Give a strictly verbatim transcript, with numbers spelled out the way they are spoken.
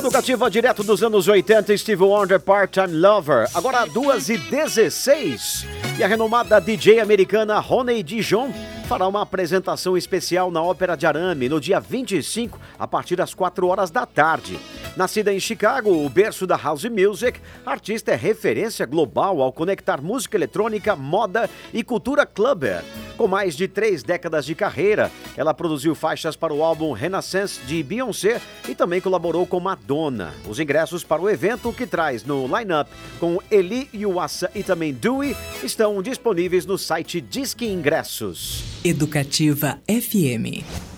Educativa direto dos anos oitenta, Steve Wonder, Part-Time Lover. Agora duas e dezesseis. E a renomada D J americana Ronnie Dijon fará uma apresentação especial na Ópera de Arame no dia vinte e cinco, a partir das quatro horas da tarde. Nascida em Chicago, o berço da House Music, a artista é referência global ao conectar música eletrônica, moda e cultura clubber. Com mais de três décadas de carreira, ela produziu faixas para o álbum Renaissance de Beyoncé e também colaborou com Madonna. Os ingressos para o evento, que traz no line-up com Eli Yuasa e também Dewey, estão disponíveis no site Disque Ingressos. Educativa F M.